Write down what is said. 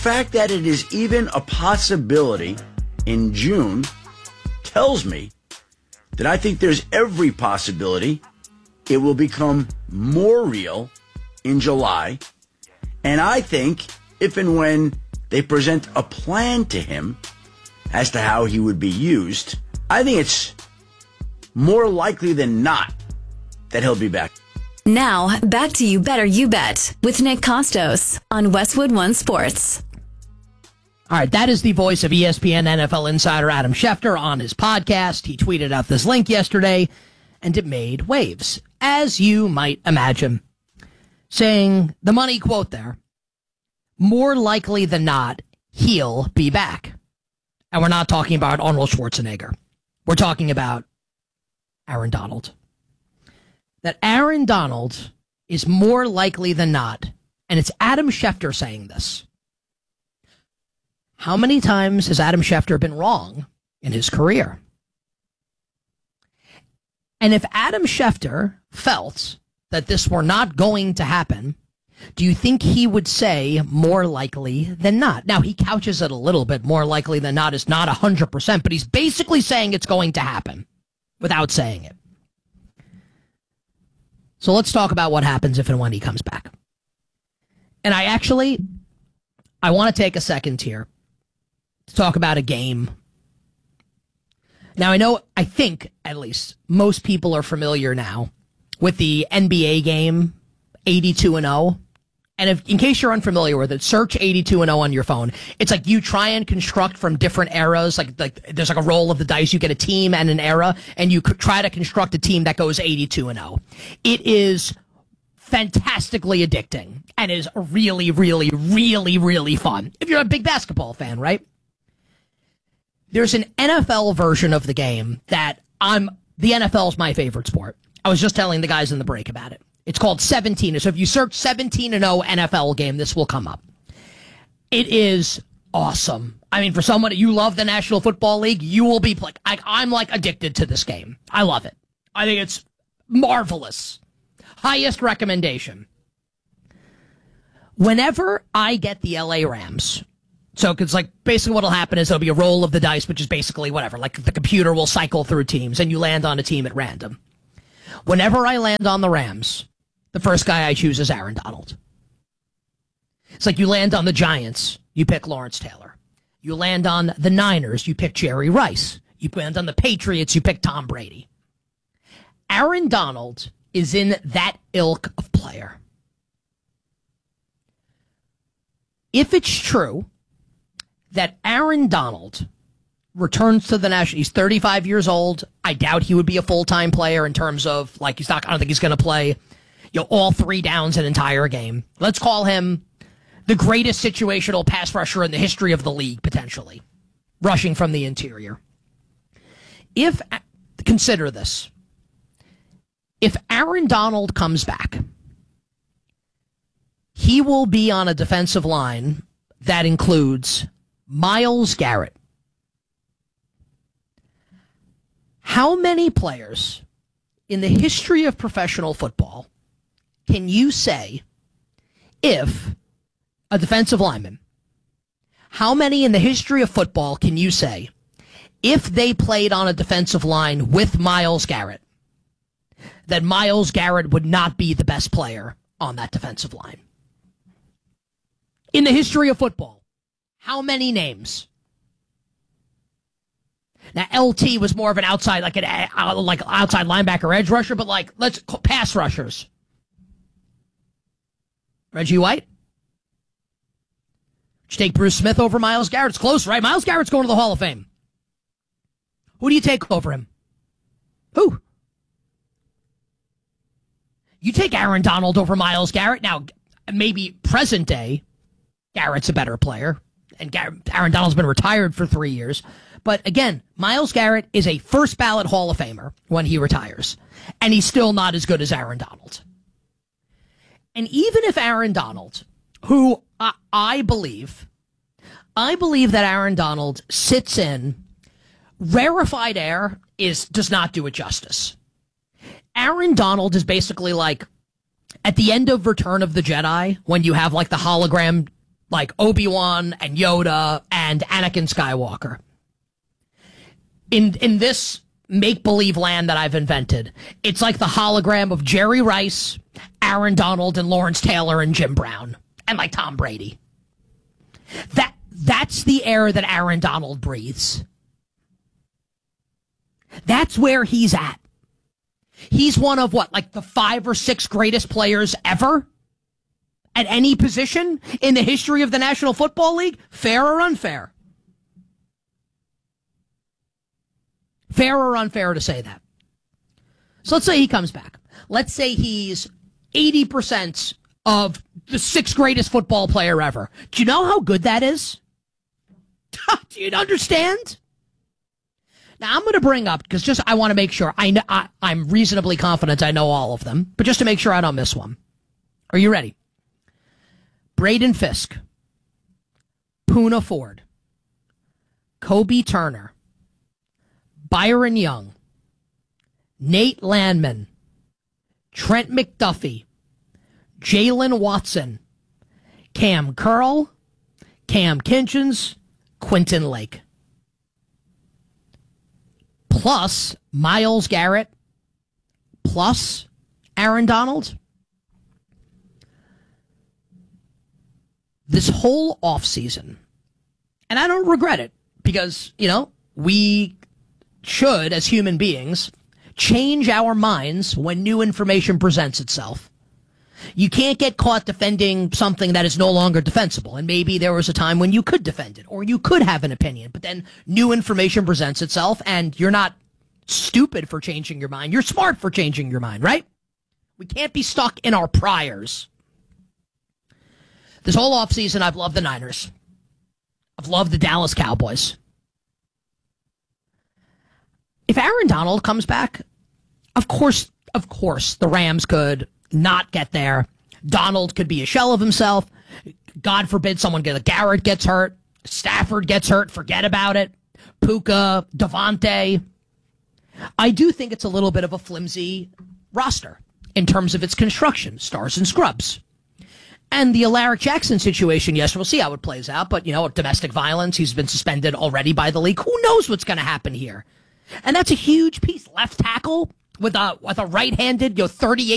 The fact that it is even a possibility in June tells me that I think there's every possibility it will become more real in July. And I think if and when they present a plan to him as to how he would be used, I think it's more likely than not that he'll be back. Now, back to You Better You Bet with Nick Costos on Westwood One Sports. All right, that is the voice of ESPN NFL insider Adam Schefter on his podcast. He tweeted out this link yesterday, and it made waves, as you might imagine. Saying, the money quote there, more likely than not, he'll be back. And we're not talking about Arnold Schwarzenegger. We're talking about Aaron Donald. That Aaron Donald is more likely than not, and it's Adam Schefter saying this. How many times has Adam Schefter been wrong in his career? And if Adam Schefter felt that this were not going to happen, do you think he would say more likely than not? Now, he couches it a little bit. More likely than not is not 100%, but he's basically saying it's going to happen without saying it. So let's talk about what happens if and when he comes back. And I want to take a second here to talk about a game. Now, I think, at least, most people are familiar now with the NBA game 82-0. And in case you're unfamiliar with it, search 82-0 on your phone. It's like you try and construct from different eras. Like there's like a roll of the dice. You get a team and an era, and you try to construct a team that goes 82-0. It is fantastically addicting and is really, really, really, really fun. If you're a big basketball fan, right? There's an NFL version of the game that the NFL is my favorite sport. I was just telling the guys in the break about it. It's called 17. So if you search 17-0 NFL game, this will come up. It is awesome. I mean, for someone, you love the National Football League, you will be like, I'm like addicted to this game. I love it. I think it's marvelous. Highest recommendation. Whenever I get the LA Rams, so it's like basically what'll happen is there'll be a roll of the dice, which is basically whatever. Like the computer will cycle through teams and you land on a team at random. Whenever I land on the Rams, the first guy I choose is Aaron Donald. It's like you land on the Giants, you pick Lawrence Taylor. You land on the Niners, you pick Jerry Rice. You land on the Patriots, you pick Tom Brady. Aaron Donald is in that ilk of player. If it's true that Aaron Donald returns to the National, he's 35 years old. I doubt he would be a full-time player in terms of, like, I don't think he's going to play, all three downs an entire game. Let's call him the greatest situational pass rusher in the history of the league, potentially, rushing from the interior. Consider this. If Aaron Donald comes back, he will be on a defensive line that includes Myles Garrett. How many players in the history of professional football can you say, if a defensive lineman, how many in the history of football can you say, if they played on a defensive line with Myles Garrett, that Myles Garrett would not be the best player on that defensive line? In the history of football, how many names? Now, LT was more of an outside, like outside linebacker edge rusher, but let's pass rushers. Reggie White? Would you take Bruce Smith over Myles Garrett? It's close, right? Myles Garrett's going to the Hall of Fame. Who do you take over him? Who? You take Aaron Donald over Myles Garrett. Now, maybe present day, Garrett's a better player, and Aaron Donald's been retired for 3 years. But again, Myles Garrett is a first ballot Hall of Famer when he retires, and he's still not as good as Aaron Donald. And even if Aaron Donald, who I believe that Aaron Donald sits in rarefied air does not do it justice. Aaron Donald is basically like at the end of Return of the Jedi when you have like the hologram like Obi-Wan and Yoda and Anakin Skywalker. In this make-believe land that I've invented, it's like the hologram of Jerry Rice, Aaron Donald, and Lawrence Taylor, and Jim Brown, and like Tom Brady. That's the air that Aaron Donald breathes. That's where he's at. He's one of like the 5 or 6 greatest players ever at any position in the history of the National Football League. Fair or unfair? Fair or unfair to say that? So let's say he comes back. Let's say he's 80% of the 6th greatest football player ever. Do you know how good that is? Do you understand? Now, I'm going to bring up, because I want to make sure, I'm reasonably confident I know all of them, but just to make sure I don't miss one. Are you ready? Braden Fisk, Poona Ford, Kobe Turner, Byron Young, Nate Landman, Trent McDuffie, Jalen Watson, Cam Curl, Cam Kinchins, Quentin Lake. Plus Myles Garrett, plus Aaron Donald. This whole offseason, and I don't regret it, because, we should, as human beings, change our minds when new information presents itself. You can't get caught defending something that is no longer defensible. And maybe there was a time when you could defend it, or you could have an opinion, but then new information presents itself, and you're not stupid for changing your mind. You're smart for changing your mind, right? We can't be stuck in our priors. This whole offseason, I've loved the Niners. I've loved the Dallas Cowboys. If Aaron Donald comes back, of course, the Rams could not get there. Donald could be a shell of himself. God forbid Garrett gets hurt. Stafford gets hurt. Forget about it. Puka, Devontae. I do think it's a little bit of a flimsy roster in terms of its construction, stars and scrubs. And the Alaric Jackson situation, yes, we'll see how it plays out. But, domestic violence, he's been suspended already by the league. Who knows what's going to happen here? And that's a huge piece. Left tackle with a right-handed, 38